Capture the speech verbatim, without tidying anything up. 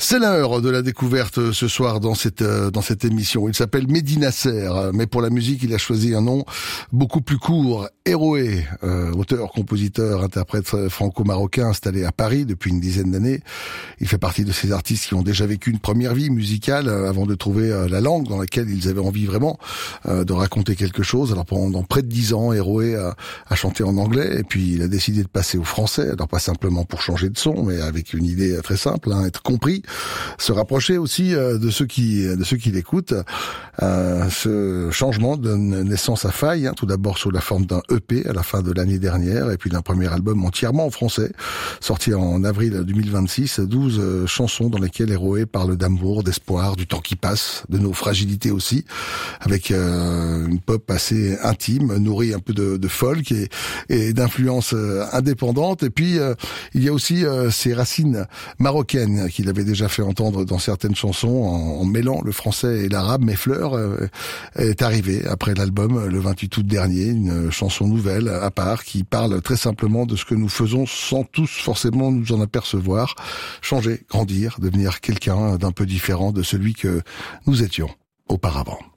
C'est l'heure de la découverte ce soir dans cette dans cette émission. Il s'appelle Mehdi Nasser, mais pour la musique, il a choisi un nom beaucoup plus court. Héroé, euh, auteur, compositeur, interprète franco-marocain installé à Paris depuis une dizaine d'années. Il fait partie de ces artistes qui ont déjà vécu une première vie musicale avant de trouver la langue dans laquelle ils avaient envie vraiment euh, de raconter quelque chose. Alors pendant près de dix ans, Héroé a, a chanté en anglais et puis il a décidé de passer au français. Alors pas simplement pour changer de son, mais avec une idée très simple, hein, être compris, se rapprocher aussi euh, de ceux qui de ceux qui l'écoutent. Euh, ce changement donne naissance à Faille, hein, tout d'abord sous la forme d'un E P à la fin de l'année dernière, et puis d'un premier album entièrement en français, sorti en avril deux mille vingt-six, douze euh, chansons dans lesquelles Héroé parle d'amour, d'espoir, du temps qui passe, de nos fragilités aussi, avec euh, une pop assez intime, nourrie un peu de, de folk et, et d'influences euh, indépendantes. Et puis euh, il y a aussi euh, ces racines marocaines qu'il avait déjà fait entendre dans certaines chansons en, en mêlant le français et l'arabe. Mes fleurs euh, est arrivée après l'album le vingt-huit août dernier, une chanson nouvelle à part qui parle très simplement de ce que nous faisons sans tous forcément nous en apercevoir, changer, grandir, devenir quelqu'un d'un peu différent de celui que nous étions auparavant.